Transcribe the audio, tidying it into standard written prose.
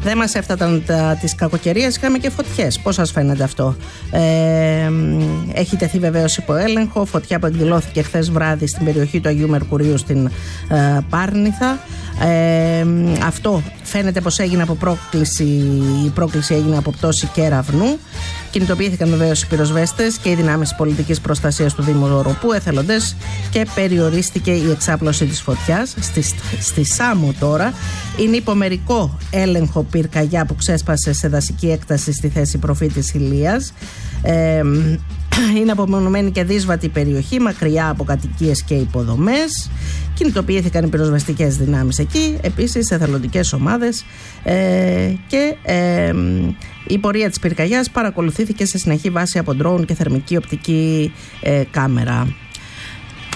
Δεν μας έφταταν τις κακοκαιρίες, είχαμε και φωτιές. Πώς σας φαίνεται αυτό? Έχει τεθεί βεβαίως υπό έλεγχο. Φωτιά που εκδηλώθηκε χθες βράδυ στην περιοχή του Αγίου Μερκουρίου στην Πάρνηθα. Αυτό φαίνεται πως έγινε από πρόκληση. Η πρόκληση έγινε από πτώση κεραυνού. Κινητοποιήθηκαν βεβαίως οι πυροσβέστες και οι δυνάμεις πολιτικής προστασίας του Δήμου Οροπού, εθελοντές, και περιορίστηκε η εξάπλωση της φωτιάς. Στη Σάμο τώρα είναι υπομερικό έλεγχο πυρκαγιά που ξέσπασε σε δασική έκταση στη θέση Προφήτης Ηλίας. Είναι απομονωμένη και δύσβατη περιοχή, μακριά από κατοικίες και υποδομές. Κινητοποιήθηκαν οι πυροσβεστικές δυνάμεις εκεί, επίσης εθελοντικές ομάδες, και η πορεία της πυρκαγιάς παρακολουθήθηκε σε συνεχή βάση από ντρόουν και θερμική οπτική κάμερα.